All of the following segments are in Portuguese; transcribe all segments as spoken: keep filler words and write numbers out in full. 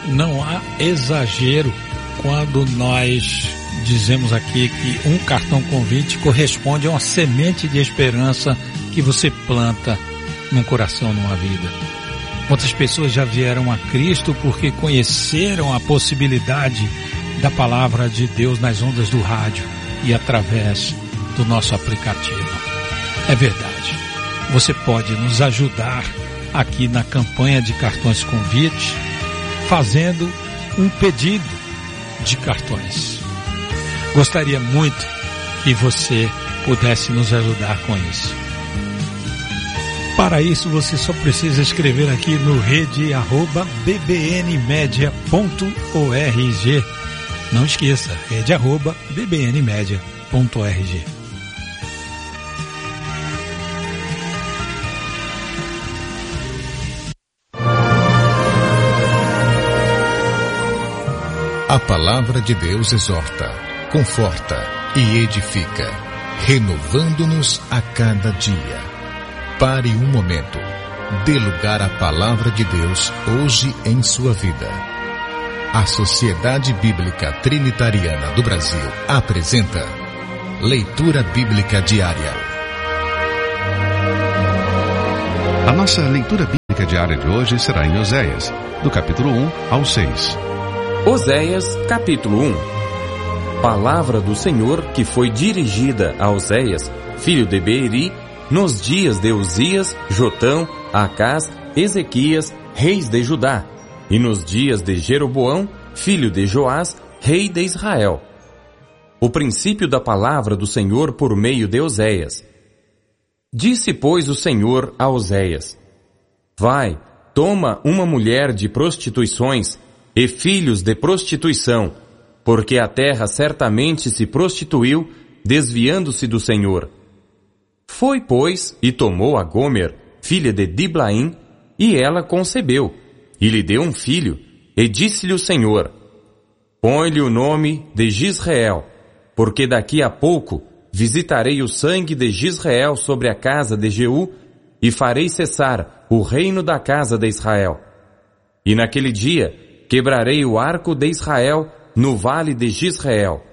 não há exagero quando nós dizemos aqui que um cartão convite corresponde a uma semente de esperança que você planta num coração, numa vida. Quantas pessoas já vieram a Cristo porque conheceram a possibilidade da palavra de Deus nas ondas do rádio e através do nosso aplicativo. É verdade. Você pode nos ajudar aqui na campanha de cartões convite, fazendo um pedido de cartões. Gostaria muito que você pudesse nos ajudar com isso. Para isso, você só precisa escrever aqui no rede arroba b b n media ponto org. Não esqueça, rede arroba b b n media ponto org. A palavra de Deus exorta, conforta e edifica, renovando-nos a cada dia. Pare um momento. Dê lugar à palavra de Deus hoje em sua vida. A Sociedade Bíblica Trinitariana do Brasil apresenta Leitura Bíblica Diária. A nossa leitura bíblica diária de hoje será em Oséias, do capítulo um ao seis. Oséias, capítulo um. Palavra do Senhor que foi dirigida a Oséias, filho de Beeri, nos dias de Uzias, Jotão, Acás, Ezequias, reis de Judá, e nos dias de Jeroboão, filho de Joás, rei de Israel. O princípio da palavra do Senhor por meio de Oséias. Disse, pois, o Senhor a Oséias: Vai, toma uma mulher de prostituições e filhos de prostituição, porque a terra certamente se prostituiu, desviando-se do Senhor. Foi, pois, e tomou a Gomer, filha de Diblaim, e ela concebeu, e lhe deu um filho, e disse-lhe o Senhor: Põe-lhe o nome de Jizreel, porque daqui a pouco visitarei o sangue de Jizreel sobre a casa de Jeú, e farei cessar o reino da casa de Israel. E naquele dia quebrarei o arco de Israel no vale de Jizreel.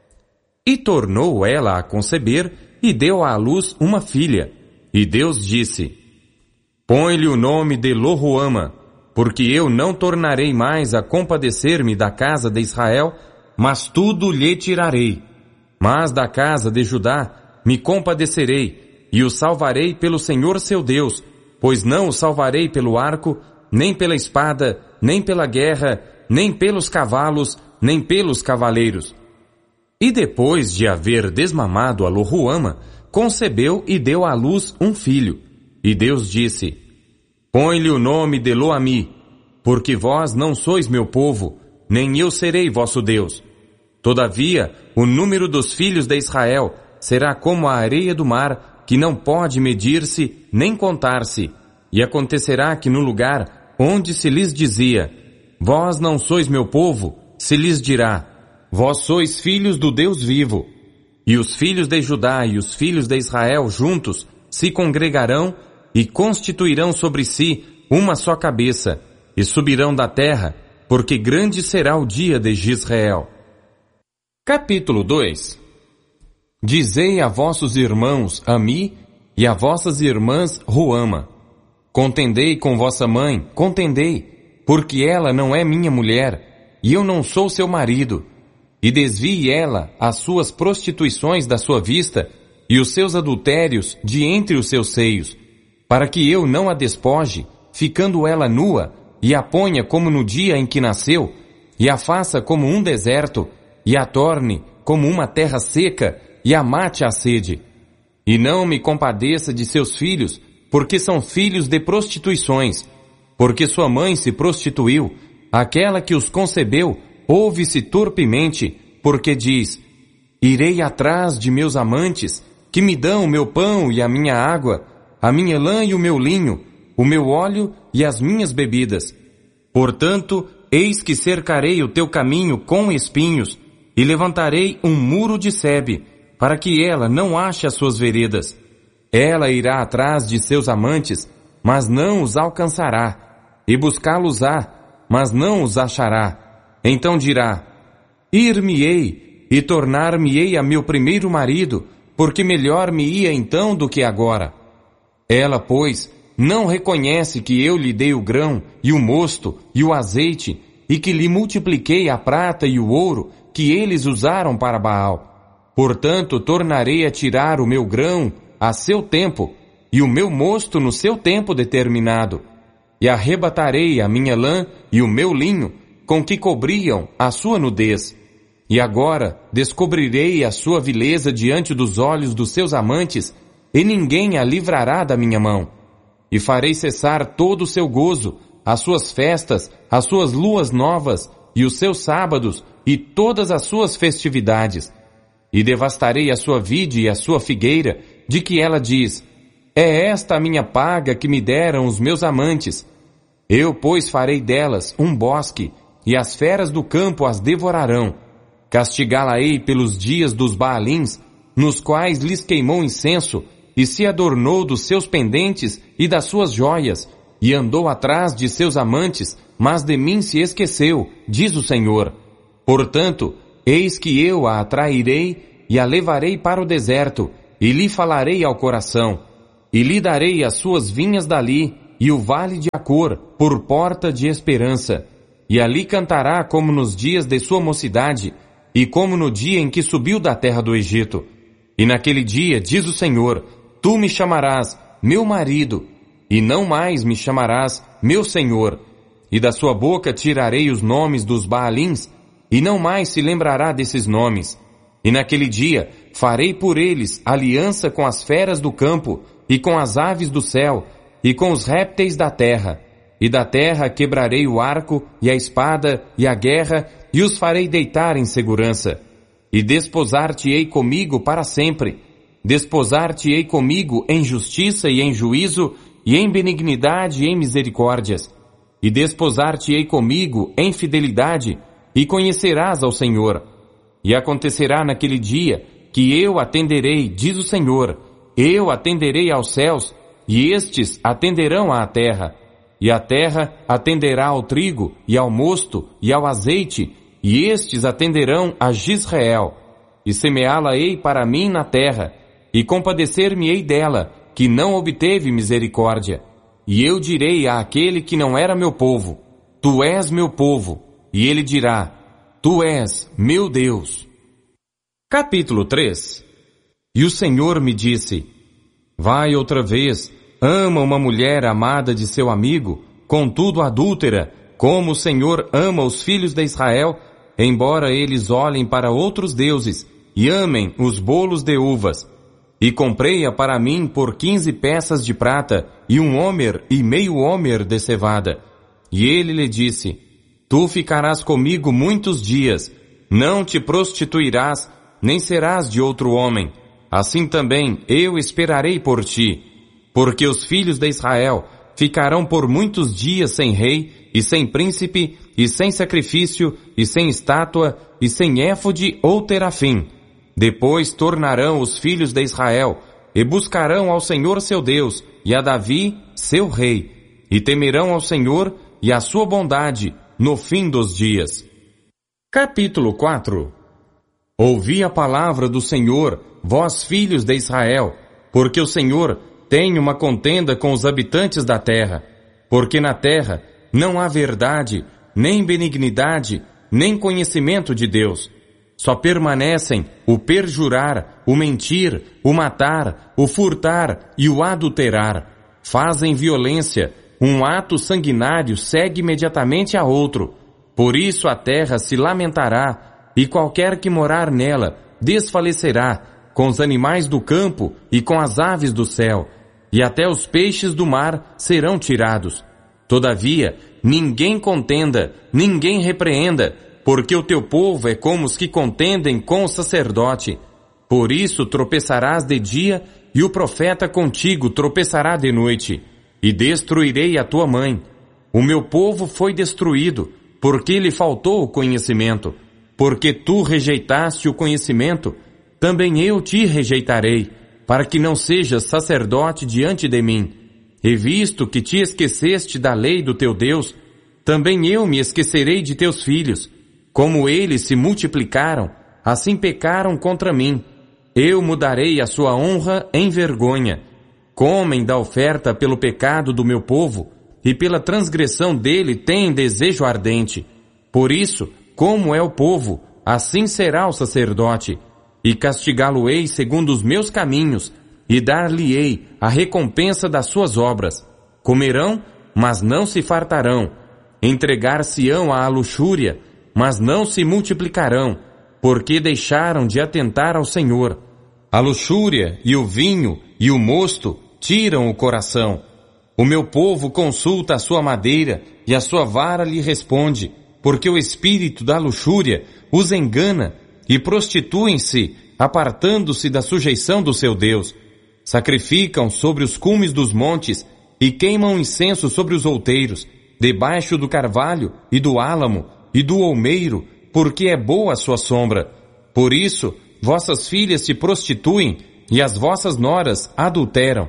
E tornou ela a conceber, e deu à luz uma filha. E Deus disse: Põe-lhe o nome de Loruama, porque eu não tornarei mais a compadecer-me da casa de Israel, mas tudo lhe tirarei. Mas da casa de Judá me compadecerei, e o salvarei pelo Senhor seu Deus, pois não o salvarei pelo arco, nem pela espada, nem pela guerra, nem pelos cavalos, nem pelos cavaleiros. E depois de haver desmamado a Loruama, concebeu e deu à luz um filho. E Deus disse: Põe-lhe o nome de Loami, porque vós não sois meu povo, nem eu serei vosso Deus. Todavia, o número dos filhos de Israel será como a areia do mar, que não pode medir-se nem contar-se. E acontecerá que no lugar onde se lhes dizia: Vós não sois meu povo, se lhes dirá: Vós sois filhos do Deus vivo. E os filhos de Judá e os filhos de Israel juntos se congregarão e constituirão sobre si uma só cabeça, e subirão da terra, porque grande será o dia de Jizreel. Capítulo dois. Dizei a vossos irmãos Ami e a vossas irmãs Ruama: Contendei com vossa mãe, contendei, porque ela não é minha mulher, e eu não sou seu marido. E desvie ela as suas prostituições da sua vista e os seus adultérios de entre os seus seios, para que eu não a despoje, ficando ela nua, e a ponha como no dia em que nasceu, e a faça como um deserto, e a torne como uma terra seca, e a mate a sede. E não me compadeça de seus filhos, porque são filhos de prostituições, porque sua mãe se prostituiu, aquela que os concebeu ouve-se torpemente, porque diz: Irei atrás de meus amantes, que me dão o meu pão e a minha água, a minha lã e o meu linho, o meu óleo e as minhas bebidas. Portanto, eis que cercarei o teu caminho com espinhos, e levantarei um muro de sebe, para que ela não ache as suas veredas. Ela irá atrás de seus amantes, mas não os alcançará, e buscá-los-á, mas não os achará. Então dirá: ir-me-ei e tornar-me-ei a meu primeiro marido, porque melhor me ia então do que agora. Ela, pois, não reconhece que eu lhe dei o grão, e o mosto, e o azeite, e que lhe multipliquei a prata e o ouro, que eles usaram para Baal. Portanto, tornarei a tirar o meu grão a seu tempo, e o meu mosto no seu tempo determinado, e arrebatarei a minha lã e o meu linho, com que cobriam a sua nudez. E agora descobrirei a sua vileza diante dos olhos dos seus amantes, e ninguém a livrará da minha mão. E farei cessar todo o seu gozo, as suas festas, as suas luas novas, e os seus sábados, e todas as suas festividades. E devastarei a sua vide e a sua figueira, de que ela diz: é esta a minha paga que me deram os meus amantes. Eu, pois, farei delas um bosque, e as feras do campo as devorarão. Castigá-la-ei pelos dias dos Baalins, nos quais lhes queimou incenso, e se adornou dos seus pendentes e das suas joias, e andou atrás de seus amantes, mas de mim se esqueceu, diz o Senhor. Portanto, eis que eu a atrairei e a levarei para o deserto, e lhe falarei ao coração, e lhe darei as suas vinhas dali, e o vale de Acor, por porta de esperança. E ali cantará como nos dias de sua mocidade, e como no dia em que subiu da terra do Egito. E naquele dia, diz o Senhor, tu me chamarás meu marido, e não mais me chamarás meu Senhor. E da sua boca tirarei os nomes dos Baalins, e não mais se lembrará desses nomes. E naquele dia farei por eles aliança com as feras do campo, e com as aves do céu, e com os répteis da terra. E da terra quebrarei o arco, e a espada, e a guerra, e os farei deitar em segurança. E desposar-te-ei comigo para sempre. Desposar-te-ei comigo em justiça e em juízo, e em benignidade e em misericórdias. E desposar-te-ei comigo em fidelidade, e conhecerás ao Senhor. E acontecerá naquele dia, que eu atenderei, diz o Senhor, eu atenderei aos céus, e estes atenderão à terra. E a terra atenderá ao trigo, e ao mosto, e ao azeite, e estes atenderão a Jizreel. E semeá-la-ei para mim na terra, e compadecer-me-ei dela, que não obteve misericórdia. E eu direi àquele que não era meu povo, tu és meu povo, e ele dirá, tu és meu Deus. Capítulo três. E o Senhor me disse, vai outra vez, ama uma mulher amada de seu amigo, contudo adúltera, como o Senhor ama os filhos de Israel, embora eles olhem para outros deuses e amem os bolos de uvas. E comprei-a para mim por quinze peças de prata e um homer e meio homer de cevada. E ele lhe disse, tu ficarás comigo muitos dias, não te prostituirás, nem serás de outro homem. Assim também eu esperarei por ti, porque os filhos de Israel ficarão por muitos dias sem rei, e sem príncipe, e sem sacrifício, e sem estátua, e sem éfode ou terafim. Depois tornarão os filhos de Israel, e buscarão ao Senhor seu Deus, e a Davi, seu rei, e temerão ao Senhor e a sua bondade no fim dos dias. Capítulo quatro. Ouvi a palavra do Senhor, vós filhos de Israel, porque o Senhor tem uma contenda com os habitantes da terra, porque na terra não há verdade, nem benignidade, nem conhecimento de Deus. Só permanecem o perjurar, o mentir, o matar, o furtar e o adulterar. Fazem violência, um ato sanguinário segue imediatamente a outro. Por isso a terra se lamentará, e qualquer que morar nela desfalecerá, com os animais do campo e com as aves do céu, e até os peixes do mar serão tirados. Todavia, ninguém contenda, ninguém repreenda, porque o teu povo é como os que contendem com o sacerdote. Por isso tropeçarás de dia, e o profeta contigo tropeçará de noite, e destruirei a tua mãe. O meu povo foi destruído, porque lhe faltou o conhecimento. Porque tu rejeitaste o conhecimento, também eu te rejeitarei, para que não sejas sacerdote diante de mim. E visto que te esqueceste da lei do teu Deus, também eu me esquecerei de teus filhos. Como eles se multiplicaram, assim pecaram contra mim. Eu mudarei a sua honra em vergonha. Comem da oferta pelo pecado do meu povo, e pela transgressão dele têm desejo ardente. Por isso, como é o povo, assim será o sacerdote, e castigá-lo-ei segundo os meus caminhos, e dar-lhe-ei a recompensa das suas obras. Comerão, mas não se fartarão. Entregar-se-ão à luxúria, mas não se multiplicarão, porque deixaram de atentar ao Senhor. A luxúria e o vinho e o mosto tiram o coração. O meu povo consulta a sua madeira, e a sua vara lhe responde, porque o espírito da luxúria os engana, e prostituem-se, apartando-se da sujeição do seu Deus. Sacrificam sobre os cumes dos montes, e queimam incenso sobre os outeiros, debaixo do carvalho, e do álamo, e do olmeiro, porque é boa a sua sombra. Por isso, vossas filhas se prostituem, e as vossas noras adulteram.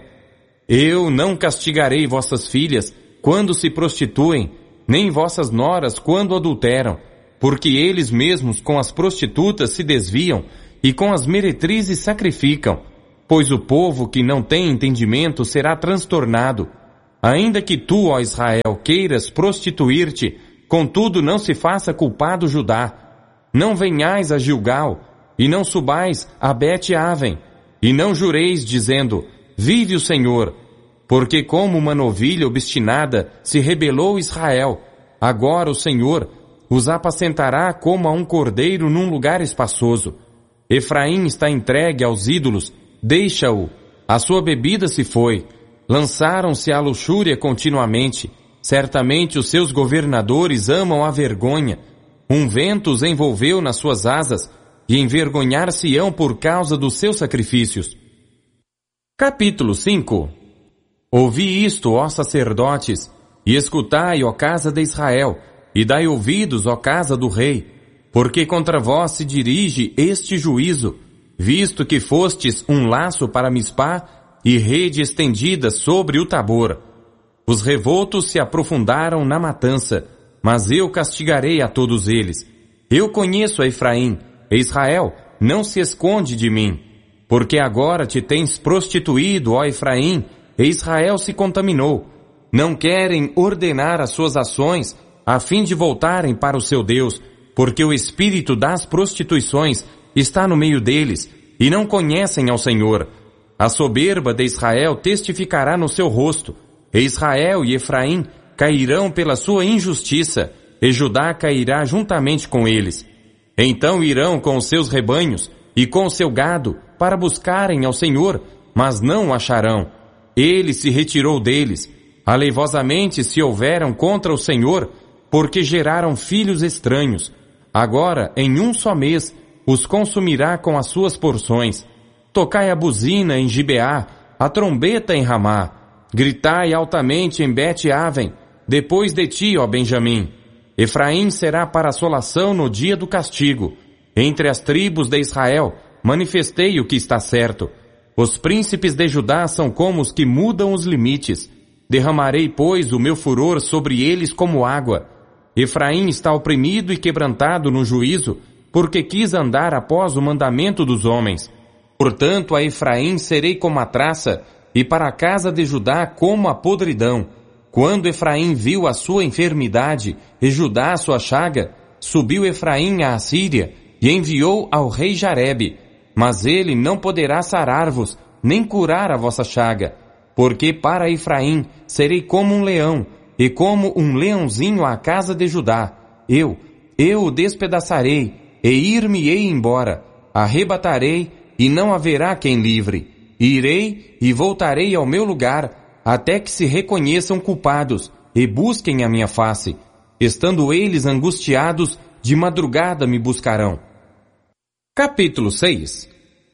Eu não castigarei vossas filhas quando se prostituem, nem vossas noras quando adulteram, porque eles mesmos com as prostitutas se desviam, e com as meretrizes sacrificam. Pois o povo que não tem entendimento será transtornado. Ainda que tu, ó Israel, queiras prostituir-te, contudo não se faça culpado Judá. Não venhais a Gilgal, e não subais a Bet-Aven, e não jureis dizendo, vive o Senhor, porque como uma novilha obstinada se rebelou Israel, agora o Senhor os apacentará como a um cordeiro num lugar espaçoso. Efraim está entregue aos ídolos, deixa-o, a sua bebida se foi. Lançaram-se à luxúria continuamente. Certamente os seus governadores amam a vergonha. Um vento os envolveu nas suas asas, e envergonhar-se-ão por causa dos seus sacrifícios. Capítulo cinco. Ouvi isto, ó sacerdotes, e escutai, ó casa de Israel, e dai ouvidos, ó casa do rei, porque contra vós se dirige este juízo, visto que fostes um laço para Mispá e rede estendida sobre o Tabor. Os revoltos se aprofundaram na matança, mas eu castigarei a todos eles. Eu conheço a Efraim, e Israel não se esconde de mim, porque agora te tens prostituído, ó Efraim, e Israel se contaminou. Não querem ordenar as suas ações, a fim de voltarem para o seu Deus, porque o espírito das prostituições está no meio deles, e não conhecem ao Senhor. A soberba de Israel testificará no seu rosto, e Israel e Efraim cairão pela sua injustiça, e Judá cairá juntamente com eles. Então irão com os seus rebanhos e com o seu gado para buscarem ao Senhor, mas não o acharão. Ele se retirou deles. Aleivosamente se houveram contra o Senhor, porque geraram filhos estranhos. Agora, em um só mês, os consumirá com as suas porções. Tocai a buzina em Gibeá, a trombeta em Ramá. Gritai altamente em Bet-Aven, depois de ti, ó Benjamim. Efraim será para assolação no dia do castigo. Entre as tribos de Israel, manifestei o que está certo. Os príncipes de Judá são como os que mudam os limites. Derramarei, pois, o meu furor sobre eles como água. Efraim está oprimido e quebrantado no juízo, porque quis andar após o mandamento dos homens. Portanto, a Efraim serei como a traça, e para a casa de Judá como a podridão. Quando Efraim viu a sua enfermidade e Judá a sua chaga, subiu Efraim à Assíria e enviou ao rei Jarebe. Mas ele não poderá sarar-vos, nem curar a vossa chaga, porque para Efraim serei como um leão, e como um leãozinho à casa de Judá. Eu, eu o despedaçarei, e ir-me-ei embora, arrebatarei, e não haverá quem livre. Irei e voltarei ao meu lugar, até que se reconheçam culpados e busquem a minha face. Estando eles angustiados, de madrugada me buscarão. Capítulo seis.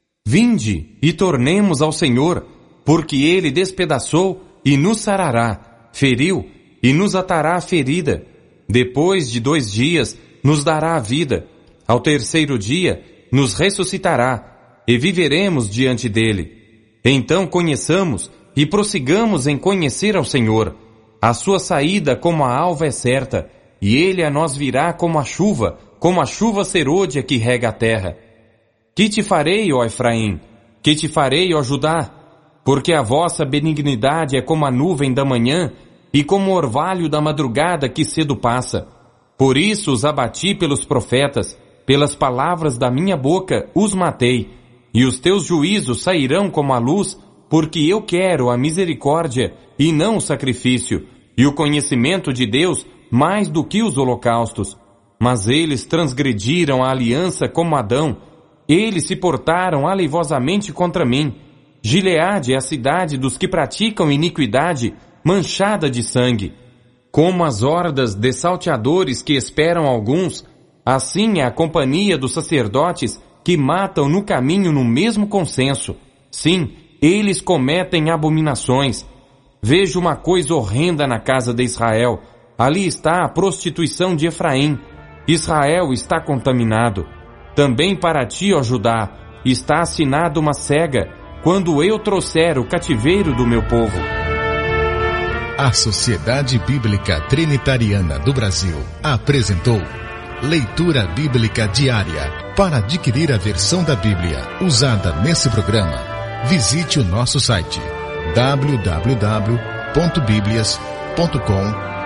Vinde e tornemos ao Senhor, porque Ele despedaçou e nos sarará, feriu e nos atará a ferida. Depois de dois dias nos dará a vida. Ao terceiro dia nos ressuscitará e viveremos diante dele. Então conheçamos e prossigamos em conhecer ao Senhor, A sua saída como a alva é certa, e ele a nós virá como a chuva, como a chuva serôdia que rega a terra. Que te farei, ó Efraim? Que te farei, ó Judá? Porque a vossa benignidade é como a nuvem da manhã, e como o orvalho da madrugada que cedo passa. Por isso os abati pelos profetas, pelas palavras da minha boca os matei, e os teus juízos sairão como a luz, porque eu quero a misericórdia e não o sacrifício, e o conhecimento de Deus mais do que os holocaustos. Mas eles transgrediram a aliança como Adão, eles se portaram aleivosamente contra mim. Gileade é a cidade dos que praticam iniquidade, manchada de sangue. Como as hordas de salteadores que esperam alguns, assim é a companhia dos sacerdotes que matam no caminho no mesmo consenso. Sim, eles cometem abominações. Vejo uma coisa horrenda na casa de Israel. Ali está a prostituição de Efraim. Israel está contaminado. Também para ti, ó Judá, está assinada uma cega, quando eu trouxer o cativeiro do meu povo. A Sociedade Bíblica Trinitariana do Brasil apresentou Leitura Bíblica Diária. Para adquirir a versão da Bíblia usada nesse programa, visite o nosso site w w w ponto biblias ponto com